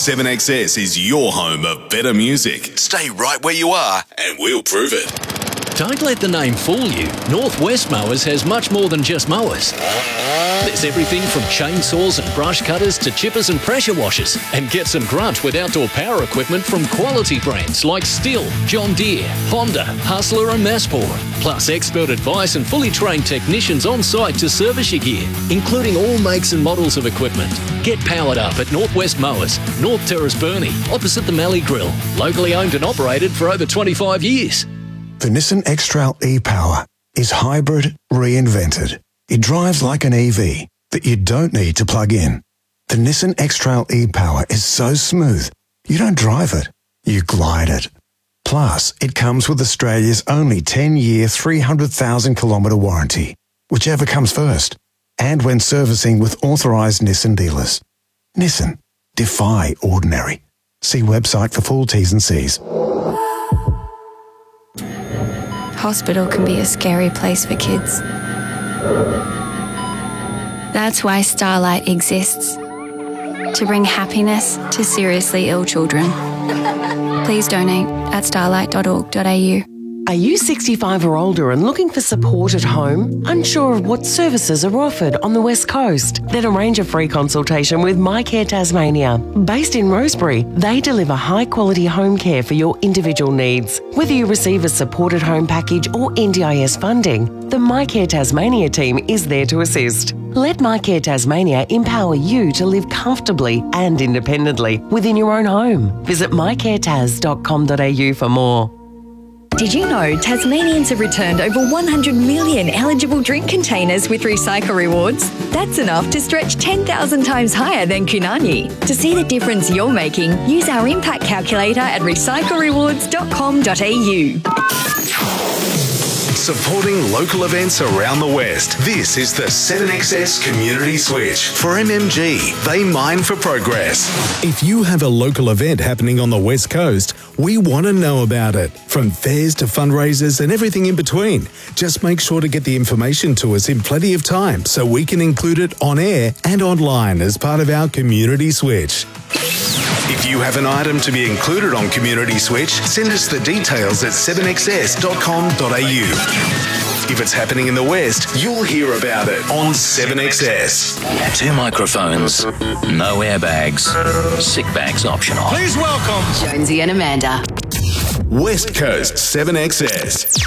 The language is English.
7XS is your home of better music. Stay right where you are and we'll prove it. Don't let the name fool you. Northwest Mowers has much more than just mowers. There's everything from chainsaws and brush cutters to chippers and pressure washers. And get some grunt with outdoor power equipment from quality brands like Stihl, John Deere, Honda, Hustler and Masport. Plus expert advice and fully trained technicians on site to service your gear, including all makes and models of equipment. Get powered up at Northwest Mowers, North Terrace Burnie, opposite the Mallee Grill. Locally owned and operated for over 25 years. The Nissan X-Trail e-Power is hybrid reinvented. It drives like an EV that you don't need to plug in. The Nissan X-Trail e-Power is so smooth, you don't drive it, you glide it. Plus, it comes with Australia's only 10-year, 300,000 kilometre warranty, whichever comes first, and when servicing with authorised Nissan dealers. Nissan, defy ordinary. See website for full T's and C's. Hospital can be a scary place for kids. That's why Starlight exists, to bring happiness to seriously ill children. Please donate at starlight.org.au. Are you 65 or older and looking for support at home? Unsure of what services are offered on the West Coast? Then arrange a free consultation with MyCare Tasmania. Based in Rosebery, they deliver high-quality home care for your individual needs. Whether you receive a supported home package or NDIS funding, the MyCare Tasmania team is there to assist. Let MyCare Tasmania empower you to live comfortably and independently within your own home. Visit mycaretas.com.au for more. Did you know Tasmanians have returned over 100 million eligible drink containers with Recycle Rewards? That's enough to stretch 10,000 times higher than Kunani. To see the difference you're making, use our impact calculator at recyclerewards.com.au. Supporting local events around the West. This is the 7XS Community Switch. For MMG, they mine for progress. If you have a local event happening on the West Coast, we want to know about it. From fairs to fundraisers and everything in between. Just make sure to get the information to us in plenty of time so we can include it on air and online as part of our Community Switch. If you have an item to be included on Community Switch, send us the details at 7xs.com.au. If it's happening in the West, you'll hear about it on 7XS. 2 microphones, no airbags, sick bags optional. Please welcome Jonesy and Amanda. West Coast 7XS.